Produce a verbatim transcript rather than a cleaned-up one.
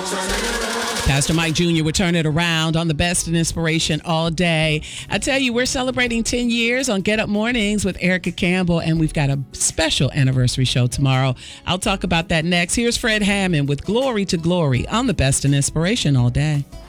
Pastor Mike Junior would turn it around on the best in inspiration all day. I tell you, we're celebrating ten years on Get Up Mornings with Erica Campbell, and we've got a special anniversary show tomorrow. I'll talk about that next. Here's Fred Hammond with Glory to Glory on the best in inspiration all day.